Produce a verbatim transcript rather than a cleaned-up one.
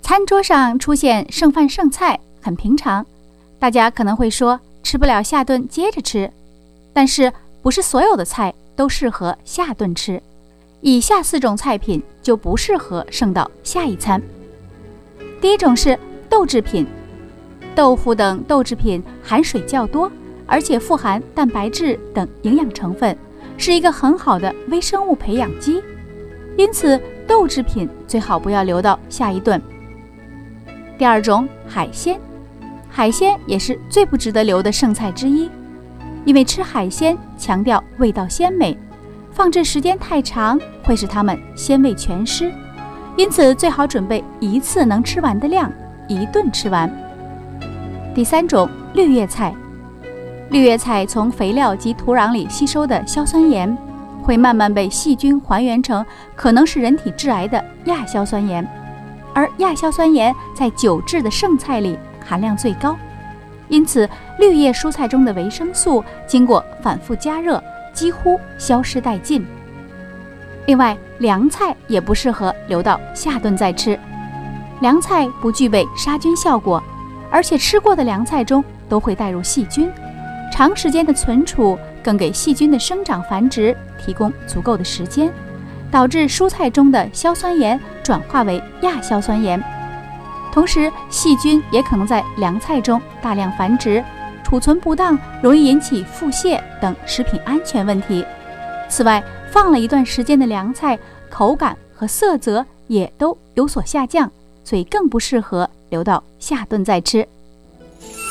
餐桌上出现剩饭剩菜很平常，大家可能会说吃不了下顿接着吃，但是不是所有的菜都适合下顿吃，以下四种菜品就不适合剩到下一餐。第一种是豆制品，豆腐等豆制品含水较多，而且富含蛋白质等营养成分，是一个很好的微生物培养基，因此豆制品最好不要留到下一顿。第二种，海鲜，海鲜也是最不值得留的剩菜之一，因为吃海鲜强调味道鲜美，放置时间太长会使它们鲜味全失，因此最好准备一次能吃完的量，一顿吃完。第三种，绿叶菜，绿叶菜从肥料及土壤里吸收的硝酸盐，会慢慢被细菌还原成可能使人体致癌的亚硝酸盐，而亚硝酸盐在久置的剩菜里含量最高，因此绿叶蔬菜中的维生素经过反复加热几乎消失殆尽。另外，凉菜也不适合留到下顿再吃，凉菜不具备杀菌效果，而且吃过的凉菜中都会带入细菌，长时间的存储更给细菌的生长繁殖提供足够的时间，导致蔬菜中的硝酸盐转化为亚硝酸盐。同时，细菌也可能在凉菜中大量繁殖，储存不当容易引起腹泻等食品安全问题。此外，放了一段时间的凉菜口感和色泽也都有所下降，所以更不适合留到下顿再吃。